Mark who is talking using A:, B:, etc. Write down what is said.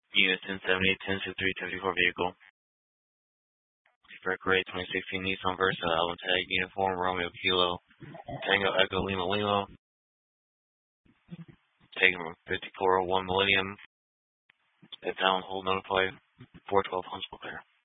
A: Unit 1078, 1063, 74 vehicle. Fred Gray, 2016 Nissan Versa, Allen Tag, Uniform, Romeo Kilo, Tango Echo Lima Lima, taken from 5401 Millennium, at Town Hold Notified, 412 Huntsville there.